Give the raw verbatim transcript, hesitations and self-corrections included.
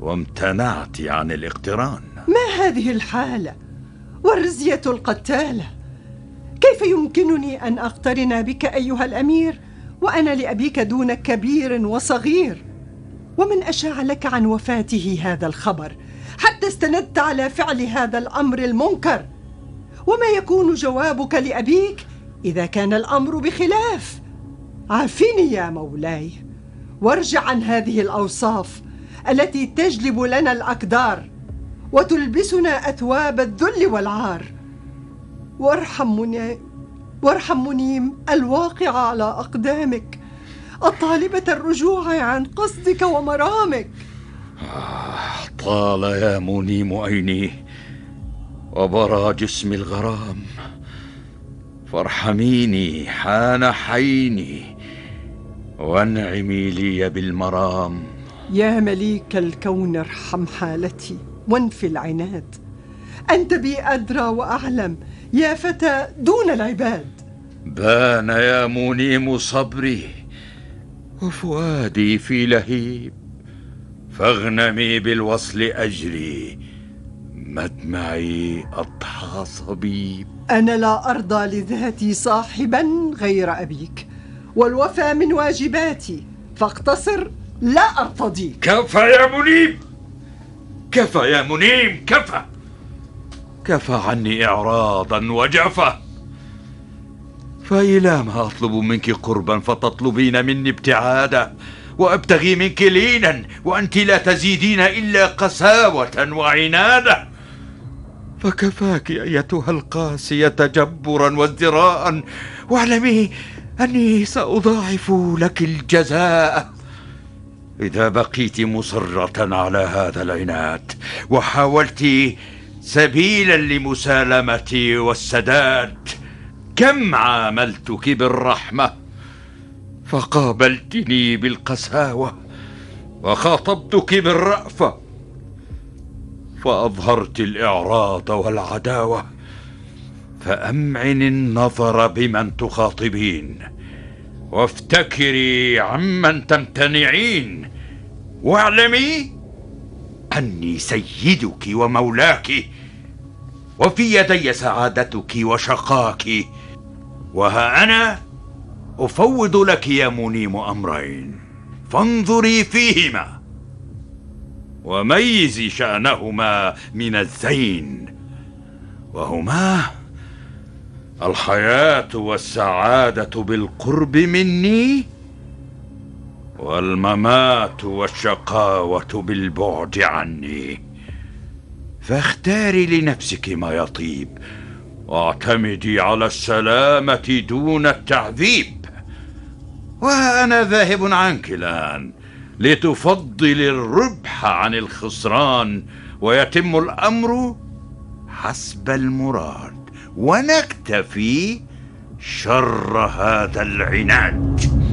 وامتنعت عن الاقتران. ما هذه الحالة والرزية القتالة؟ كيف يمكنني أن أقترن بك أيها الأمير وأنا لأبيك دونك كبير وصغير؟ ومن أشاع لك عن وفاته هذا الخبر حتى استندت على فعل هذا الأمر المنكر؟ وما يكون جوابك لأبيك إذا كان الأمر بخلاف؟ عافني يا مولاي، وارجع عن هذه الأوصاف التي تجلب لنا الأقدار وتلبسنا أثواب الذل والعار. وارحم منيم, وارحم منيم الواقع على أقدامك، الطالبة الرجوع عن قصدك ومرامك. آه طال يا منيم عيني وبرى جسمي الغرام، فارحميني حان حيني وانعمي لي بالمرام. يا مليك الكون ارحم حالتي وانفي العناد، أنت بي أدرى وأعلم يا فتى دون العباد. بان يا منيم صبري وفؤادي في لهيب، فاغنمي بالوصل أجري مدمعي أضحى صبيب. أنا لا أرضى لذاتي صاحبا غير أبيك، والوفى من واجباتي، فاقتصر لا أرتضيك. كفى يا منيم، كفى يا منيم، كفى كفى عني إعراضا وجفا. فإلى ما أطلب منك قربا فتطلبين مني ابتعادا، وأبتغي منك لينا وأنت لا تزيدين إلا قساوة وعنادا. فكفاك أيتها القاسية تجبرا وازدراء، واعلمي أني سأضاعف لك الجزاء إذا بقيت مصرة على هذا العناد وحاولت سبيلا لمسالمتي والسداد. كم عاملتك بالرحمة فقابلتني بالقساوة، وخاطبتك بالرأفة فأظهرت الإعراض والعداوة. فأمعن النظر بمن تخاطبين، وافتكري عمن تمتنعين، واعلمي أني سيدك ومولاك، وفي يدي سعادتك وشقاك. وها أنا أفوض لك يا منيم أمرين، فانظري فيهما وميزي شأنهما من الزين، وهما الحياة والسعادة بالقرب مني، والممات والشقاوة بالبعد عني. فاختاري لنفسك ما يطيب، واعتمدي على السلامة دون التعذيب. وأنا ذاهب عنك الآن لتفضل الربح عن الخسران، ويتم الأمر حسب المراد، ونكتفي شر هذا العناد.